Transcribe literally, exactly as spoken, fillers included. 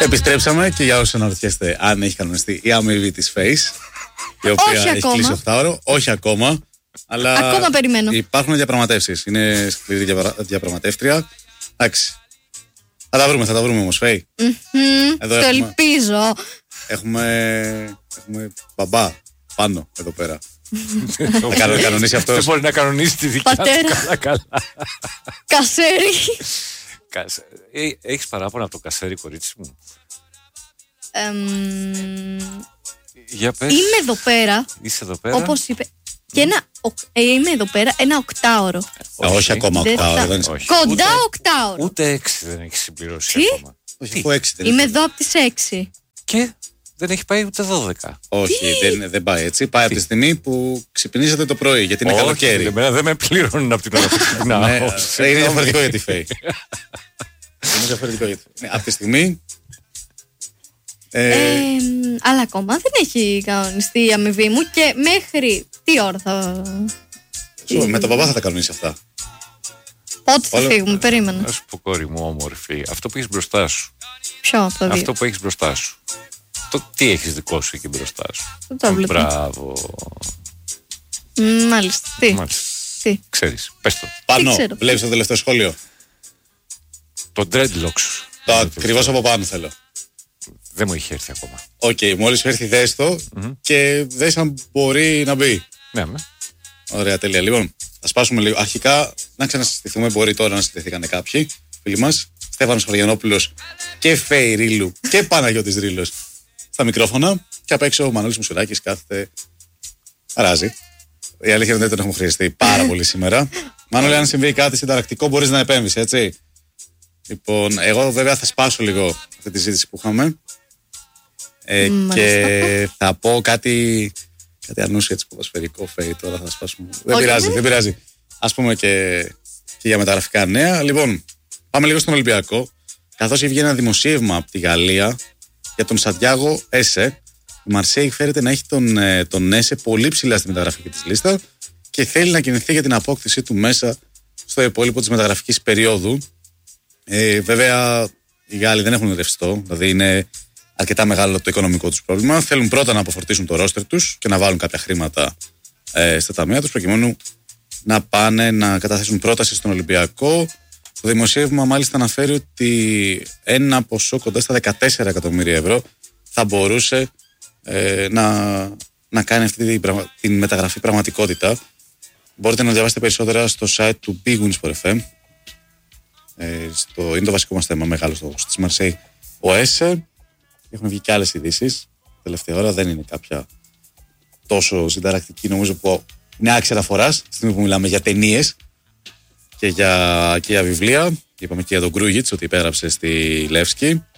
Επιστρέψαμε και για όσους αναρωτιέστε αν έχει κανονιστεί η αμοιβή της Face, η οποία Όχι έχει ακόμα. κλείσει οκτάωρο. Όχι ακόμα. Αλλά Ακόμα περιμένω. υπάρχουν διαπραγματεύσεις. Είναι σκληρή διαπρα... διαπραγματεύτρια. Εντάξει. Θα τα βρούμε, θα τα βρούμε όμως, Faye. Mm-hmm, Εδώ το έχουμε... ελπίζω. Έχουμε... έχουμε μπαμπά πάνω εδώ πέρα. Θα κανονίσει αυτό. Δεν μπορεί να κανονίσει τη δικιά του. Πατέρα. Καλά, καλά. Κασέρι. Έχεις παράπονα από το κασέρι, κορίτσι μου? Εμ, Για πες. Είμαι εδώ πέρα, Είσαι εδώ πέρα. όπως είπε. Και ένα, οκ- ε, είμαι εδώ πέρα ένα οκτάωρο. Α, όχι ακόμα Δεν οκτάωρο. θα- Δεν είναι. Όχι. Κοντά Ούτε- οκτάωρο. Ούτε έξι δεν έχει συμπληρώσει Τι? ακόμα. Όχι, αφού έξι δεν Είμαι είναι. εδώ από τις έξι. Και δεν έχει πάει ούτε δώδεκα. Όχι, δεν, δεν πάει έτσι. Πάει από τη στιγμή που ξυπνήσατε το πρωί, γιατί είναι Όχι, καλοκαίρι. εμένα δεν με πλήρωνουν από την ώρα που ξυπνάω. Ναι, είναι διαφορετικό για τη Faye. Είναι διαφορετικό για τη Faye. Ναι, από τη στιγμή. ε, Ε, αλλά ακόμα δεν έχει κανονιστεί η αμοιβή μου και μέχρι τι ώρα θα. Με τον παπά θα τα κανονίσει αυτά. Πότε θα Όλο- φύγουμε, περίμενα. Να σου πω, κόρη μου, όμορφη, αυτό που έχει μπροστά σου. Ποιο από τα δύο. Αυτό που έχει μπροστά σου. Το τι έχει δικό σου εκεί μπροστά σου. Το τάβλετ. Μπράβο. Μ, Μάλιστα. Τι. Μάλιστα. Τι. Ξέρεις, πες το. Πάνω, ξέρω. βλέπει το τελευταίο σχόλιο. Το dreadlock σου. Το ακριβώ από πάνω θέλω. Δεν μου είχε έρθει ακόμα. Οκ, μόλι σου έρθει, δες το και δες αν μπορεί να μπει. Ναι, ναι. Ωραία, τέλεια. Λοιπόν, θα σπάσουμε λίγο. Αρχικά, να ξανασυστηθούμε. Μπορεί τώρα να συστηθήκανε κάποιοι φίλοι μα. Στέφανος Χωριανόπουλος και Φέη Ρίλου και Παναγιώτης Ρίλος στα μικρόφωνα. Και απ' έξω ο Μανώλης Μουσουράκης κάθεται. Αράζει. Η αλήθεια είναι ότι δεν τον έχουμε χρειαστεί πάρα πολύ σήμερα. Μανώλη, αν συμβεί κάτι συνταρακτικό, μπορείς να επέμβεις, έτσι. Λοιπόν, εγώ βέβαια θα σπάσω λίγο αυτή τη ζήτηση που είχαμε. Ε, και θα πω κάτι. Κάτι ανούσιο έτσι ποδοσφαιρικό, Φέη, τώρα θα σπάσουμε. Δεν Όχι. πειράζει, δεν πειράζει. Ας πούμε και, και για μεταγραφικά νέα. Λοιπόν, πάμε λίγο στον Ολυμπιακό. Καθώς βγει ένα δημοσίευμα από τη Γαλλία για τον Σαντιάγο Έσε. Η Μαρσέη φέρεται να έχει τον, ε, τον Έσε πολύ ψηλά στη μεταγραφική της λίστα και θέλει να κινηθεί για την απόκτησή του μέσα στο υπόλοιπο της μεταγραφικής περίοδου. Ε, βέβαια, οι Γάλλοι δεν έχουν ρευστό, δηλαδή είναι αρκετά μεγάλο το οικονομικό τους πρόβλημα. Θέλουν πρώτα να αποφορτήσουν το ρόστερ τους και να βάλουν κάποια χρήματα ε, στα ταμεία τους προκειμένου να πάνε να καταθέσουν πρόταση στον Ολυμπιακό. Το δημοσίευμα μάλιστα αναφέρει ότι ένα ποσό κοντά στα δεκατέσσερα εκατομμύρια ευρώ θα μπορούσε ε, να, να κάνει αυτή την, πραγμα, την μεταγραφή πραγματικότητα. Μπορείτε να διαβάσετε περισσότερα στο site του Big Wins for εφ εμ. Ε, στο, είναι το βασικό μας θέμα μεγάλο στο, στη Μαρσέη ο Έσε. Έχουν βγει και άλλες ειδήσεις τελευταία ώρα, δεν είναι κάποια τόσο συνταρακτική, νομίζω που είναι άξια αναφοράς στη στιγμή που μιλάμε για ταινίες και για, και για βιβλία. Είπαμε και για τον Κρούγιτς ότι υπέγραψε στη Λεύσκη.